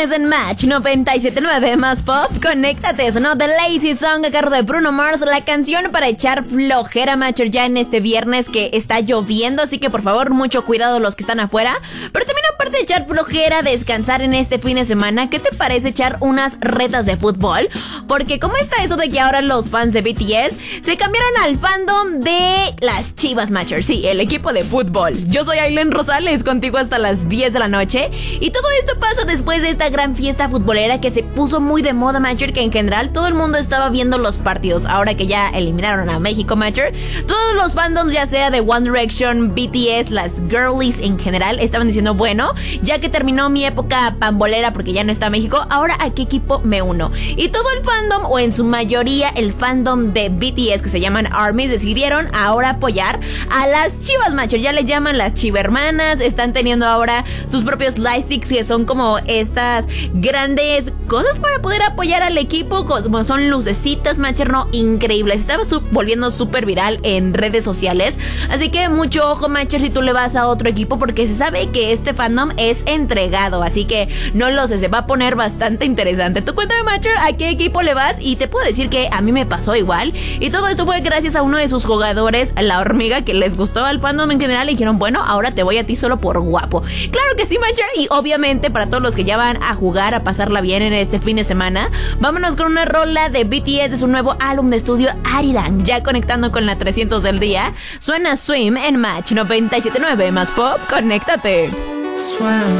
viernes en Match 97.9 más pop. Conéctate, sonó The Lazy Song a cargo de Bruno Mars, la canción para echar flojera, Matcher, ya en este viernes que está lloviendo, así que por favor, mucho cuidado los que están afuera. Pero también aparte de echar flojera, descansar en este fin de semana, ¿qué te parece echar unas retas de fútbol? Porque ¿cómo está eso de que ahora los fans de BTS se cambiaron al fandom de las Chivas, Matcher? Sí, el equipo de fútbol. Yo soy Aileen Rosales, contigo hasta las 10 de la noche. Y todo esto pasa después de esta gran fiesta futbolera que se puso muy de moda, Matcher, que en general todo el mundo estaba viendo los partidos. Ahora que ya eliminaron a México, Matcher, todos los fandoms, ya sea de One Direction, BTS, las girlies en general, estaban diciendo, bueno, ya que terminó mi época pambolera porque ya no está México, ahora ¿a qué equipo me uno? Y todo el fandom, o en su mayoría el fandom de BTS, que se llaman ARMYs, decidieron ahora apoyar a las Chivas, Matcher. Ya le llaman las Chivermanas, están teniendo ahora sus propios lightsticks, que son como estas grandes cosas para poder apoyar al equipo, como son lucecitas, Matcher, no, increíbles. Estaba volviendo súper viral en redes sociales, así que mucho ojo, Matcher, si tú le vas a otro equipo, porque se sabe que este fandom es entregado, así que no lo sé, se va a poner bastante interesante. Tú cuéntame, Matcher, a qué equipo le vas, y te puedo decir que a mí me pasó igual, y todo esto fue gracias a uno de sus jugadores, la hormiga, que les gustó al fandom en general y dijeron, bueno, ahora te voy a ti solo por guapo. Claro que sí, Matcher, y obviamente para todos los que ya van a jugar, a pasarla bien en este fin de semana, vámonos con una rola de BTS de su nuevo álbum de estudio Arirang, ya conectando con la 300 del día. Suena Swim en Match 97.9 más pop, conéctate. Swim